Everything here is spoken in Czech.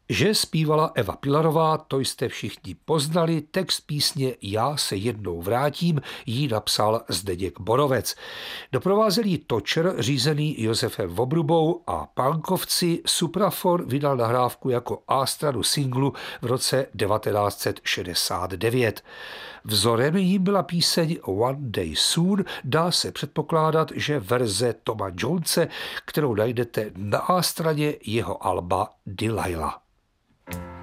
Že zpívala Eva Pilarová, to jste všichni poznali. Text písně Já se jednou vrátím jí napsal Zdeněk Borovec. Doprovázel jí točer řízený Josefem Vobrubou a Pánkovci. Supraphon vydal nahrávku jako A-stranu singlu v roce 1969. Vzorem jí byla píseň One Day Soon. Dá se předpokládat, že verze Toma Jonese, kterou najdete na A-straně jeho alba Delilah.